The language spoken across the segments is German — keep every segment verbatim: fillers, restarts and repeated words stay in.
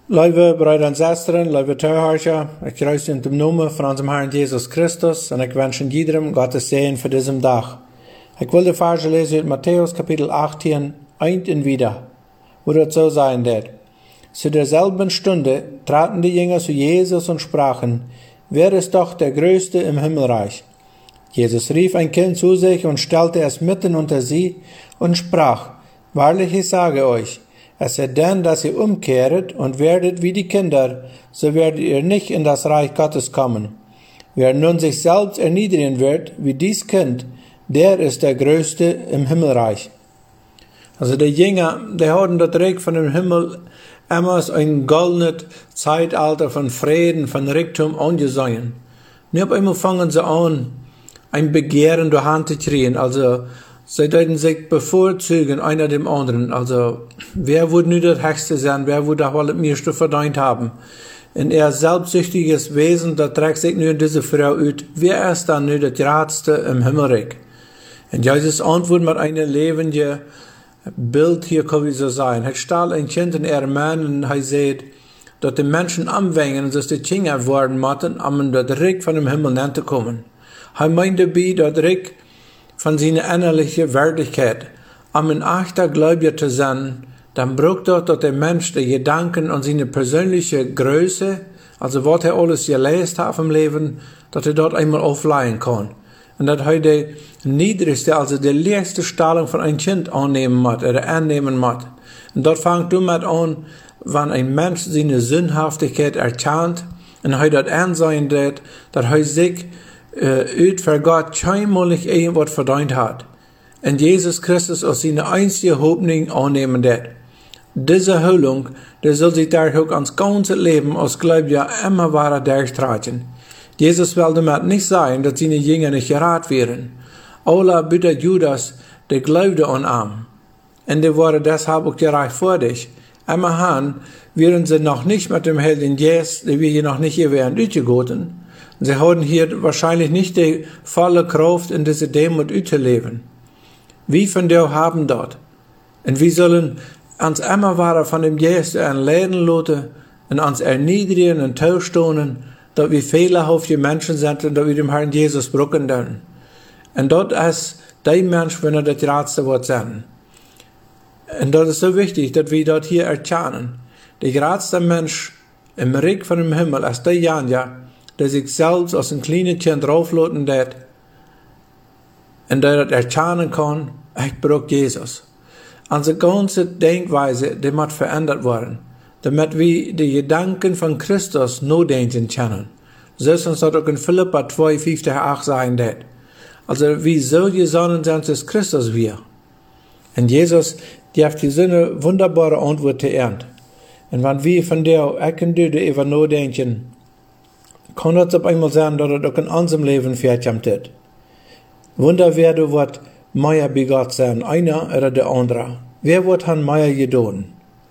Lieve broeders en zusters, lieve toehoorders, ik kruis in de naam van onze Herrn Jesus Christus en ik wens iedereen Gottes Segen für diesen Tag. Ich will die Verse lesen uit Matthäus Kapitel achtzehn, ein und wieder, wo das so sein wird. Zu derselben Stunde traten die Jünger zu Jesus und sprachen, wer ist doch der Größte im Himmelreich? Jesus rief ein Kind zu sich und stellte es mitten unter sie und sprach, wahrlich ich sage euch, es sei denn, dass ihr umkehret und werdet wie die Kinder, so werdet ihr nicht in das Reich Gottes kommen. Wer nun sich selbst erniedrigen wird, wie dies Kind, der ist der Größte im Himmelreich. Also die Jünger, die hatten dort direkt von dem Himmel immer ein goldenes Zeitalter von Frieden, von Reichtum angesehen. Und auf einmal fangen sie an, ein Begehren durch Hand zu kriegen, also sie deuten sich bevorzugen, einer dem anderen. Also, wer würde nur das Höchste sein, wer würde auch das meiste verdient haben? Und er selbstsüchtiges Wesen, da trägt sich nur diese Frau aus. Wer ist dann nur das Gradste im Himmelreich? Und Jesus antwortet mit einem lebenden Bild hier, kann wie so sein. Er stellt ein Kind in ihren Mann und er sagt, dass die Menschen anwängen, dass die Kinder worden müssen, um das Reich von dem Himmel nicht zu kommen. Er meint dabei, das Reich von seiner innerlichen Wertigkeit, um ein echter Gläubiger zu sein, dann braucht dort, dass der Mensch die Gedanken an seine persönliche Größe, also was er alles geleist hat im Leben, dass er dort einmal aufleihen kann. Und dass er die niedrigste, also die letzte Stellung von einem Kind annehmen muss, oder annehmen muss. Und dort fängt damit an, wenn ein Mensch seine Sündhaftigkeit erkennt, und er das ansehen wird, dass er sich uit für Gott scheinbarlich irgendwas verdient hat. Und Jesus Christus als seine einzige Hoffnung annehmen wird. Diese Heilung, der soll sich dadurch auch ans ganze Leben als Gläubiger immer weiter durchtragen. Jesus will damit nicht sagen, dass seine Jünger nicht gerat wären. Alle bittet Judas, der glaubte an ihn. Und die waren deshalb auch gerecht vor dich. Immerhin wären sie noch nicht mit dem Helden Jesus, die wir hier noch nicht hier wären, durchgegangen. Sie haben hier wahrscheinlich nicht die volle Kraft in diese Demut zu leben. Wie von dir haben dort. Und wir sollen uns immer weiter von dem Jesus erleiden lassen und uns erniedrigen und taustonen, dass wir fehlerhafte Menschen sind und dass wir dem Herrn Jesus brücken dürfen. Und dort ist der Mensch, wenn er das Geradste wird sein. Und das ist so wichtig, dass wir dort hier erkennen. Der geradste Mensch im Reich von dem Himmel ist der Janja, der sich selbst als ein kleines Kind raufladen wird und der das erkennen kann, ich brauche Jesus. Unsere ganze Denkweise, die muss verändert werden, damit wir die Gedanken von Christus nur denken können. So ist uns das auch in Philipper zwei, fünf, acht sein wird. Also wie so gesonnen sind, dass Christus wir. Und Jesus, die hat die so eine wunderbare Antwort geernt. Und wenn wir von der Ecken über nur denken, kann das auf einmal sein, dass es auch in unserem Leben vorkommt. Wunder wer wird mehr bei Gott sein, einer oder der andere. Wer wird han mehr getan?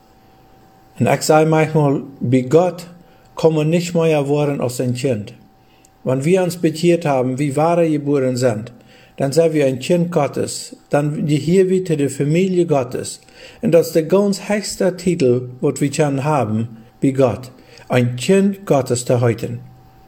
Und ich sage manchmal, bei Gott kann man nicht mehr werden als ein Kind. Wenn wir uns bekehrt haben, wie wahre geboren sind, dann sind wir ein Kind Gottes, dann gehören wir zu der Familie Gottes. Und das ist der ganz höchste Titel, was wir können haben bei Gott, ein Kind Gottes zu heute.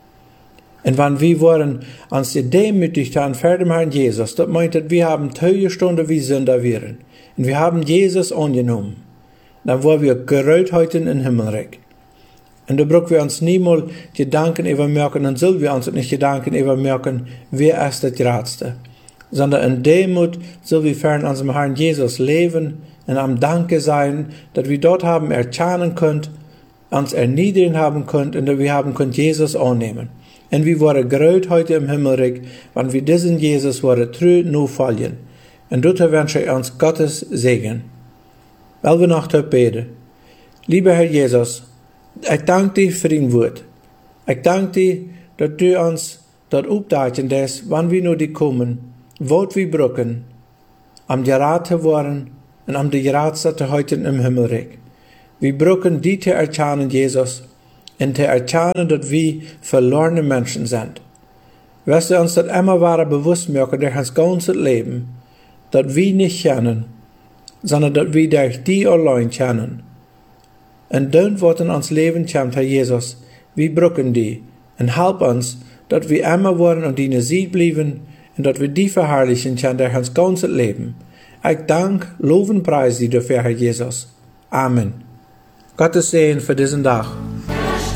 Und wenn wir wollen uns demütigt haben vor dem Herrn Jesus, das meint, wir haben tausend Stunden wie Sünder wären. Und wir haben Jesus angenommen. Dann wollen wir gerollt heute in den Himmelreich. Und da brauchen wir uns niemals Gedanken übermerken, und sollen wir uns nicht Gedanken übermerken, wer ist der Geradste. Sondern in Demut sollen wir vor unserem Herrn Jesus leben und am Danke sein, dass wir dort haben erkennen können, uns erniedrigen haben können und dass wir haben können Jesus annehmen. Und wir waren gerollt heute im Himmelreich, wenn wir diesen Jesus waren treu nur folgen. Und dort wünsche ich uns Gottes Segen. Weil wir noch beten. Lieber Herr Jesus, ich danke dir für dein Wort. Ich danke dir, dass du uns dort aufdaten lässt, wann wir nur die kommen, wo wir brücken, am Gerat zu werden und am die Geratste heute im Himmelreich. Wir brücken die zu erkennen, Jesus, und zu erkennen, dass wir verlorene Menschen sind. Wirst du uns das immer weiter bewusst machen durch das ganze Leben, dass wir nicht kennen, sondern dass wir durch die allein kennen. En dan wat in ons leven komt, Herr Jesus, we brücken die. En help ons, dat we immer worden und die Sieg blijven, en dat we die verherrlichen können durch ons ganzes Leben. Ich dank, loven, preis die dafür, Herr Jesus. Amen. Gottes Segen für diesen Tag.